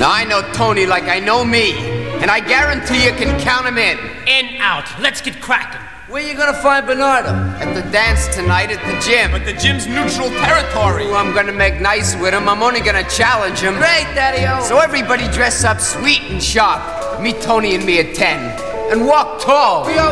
Now, I know Tony like I know me, and I guarantee you can count him in. In, out. Let's get cracking. Where you gonna find Bernardo? At the dance tonight at the gym. But the gym's neutral territory. Ooh, I'm gonna make nice with him. I'm only gonna challenge him. Great, Daddy-O. So everybody dress up sweet and sharp. Meet Tony and me at 10. And walk tall. We are